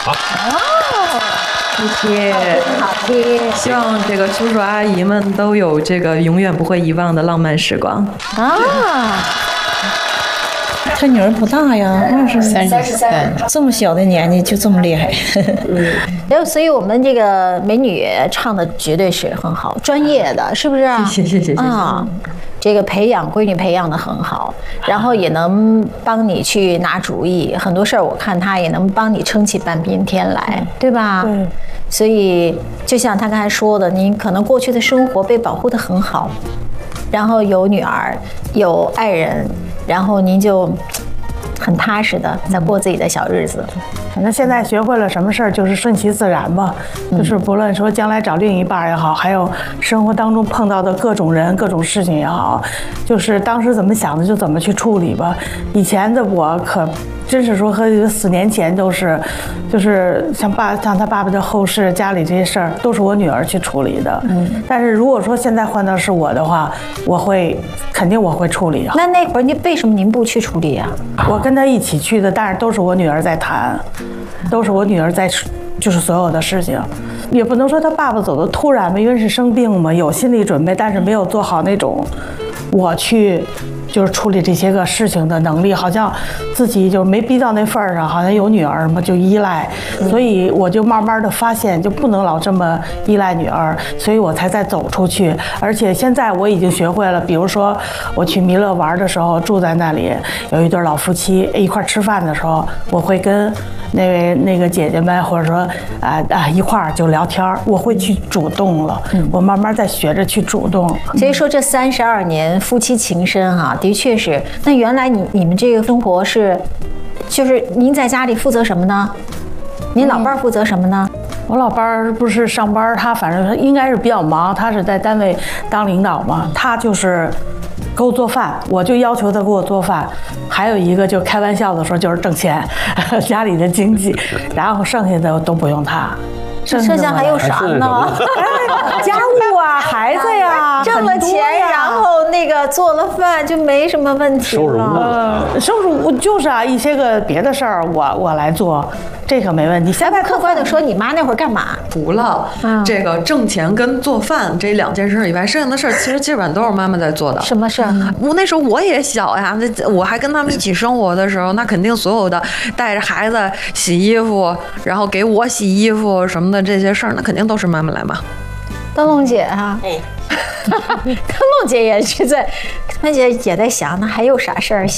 好。 谢谢， 好听。 希望这个叔叔阿姨们都有这个永远不会遗忘的浪漫时光啊。 他女儿不大呀 ，33， 这么小的年纪就这么厉害。 所以我们这个美女唱的绝对是很好，专业的，是不是啊？ 谢谢啊。 这个闺女培养的很好，然后也能帮你去拿主意，很多事儿我看她也能帮你撑起半边天来，对吧？ 对。 所以就像她刚才说的，您可能过去的生活被保护得很好，然后有女儿，有爱人，然后您就很踏实的在过自己的小日子。 反正现在学会了什么事儿就是顺其自然吧，就是不论说将来找另一半也好，还有生活当中碰到的各种人、各种事情也好，就是当时怎么想的就怎么去处理吧。以前的我可真是说和4年前都是，就是像他爸爸的后事、家里这些事儿都是我女儿去处理的。但是如果说现在换到是我的话，肯定我会处理。 那会儿为什么您不去处理啊？ 我跟他一起去的，但是都是我女儿在谈，都是我女儿在，就是所有的事情，也不能说他爸爸走的突然吧，因为是生病嘛，有心理准备，但是没有做好那种我去就是处理这些个事情的能力，好像自己就没逼到那份儿上，好像有女儿嘛就依赖，所以我就慢慢的发现就不能老这么依赖女儿，所以我才再走出去。而且现在我已经学会了，比如说我去弥勒玩的时候，住在那里有一对老夫妻一块吃饭的时候，我会跟那个姐姐们或者说一块儿就聊天，我会去主动了，我慢慢在学着去主动。 所以说这32年夫妻情深啊，的确是。那原来你们这个生活就是您在家里负责什么呢？您老伴儿负责什么呢？ 我老伴儿不是上班，他反正应该是比较忙，他是在单位当领导嘛，他就是给我做饭，我就要求他给我做饭。还有一个就开玩笑的说就是挣钱，家里的经济，然后剩下的都不用他。 剩下还有啥呢？ 家务啊，孩子呀， 挣了钱，然后那个做了饭就没什么问题了。 收拾就是啊，一些个别的事儿我来做，这个没问题。现在客观的说，你妈那会儿干嘛？ 除了这个挣钱跟做饭这2件事以外，剩下的事儿其实基本上都是妈妈在做的。 什么事儿？ 我那时候我也小呀，我还跟他们一起生活的时候，那肯定所有的带着孩子洗衣服，然后给我洗衣服什么的这些事儿，那肯定都是妈妈来嘛。 灯笼姐啊，灯笼姐也是灯笼姐也在想，那还有啥事儿？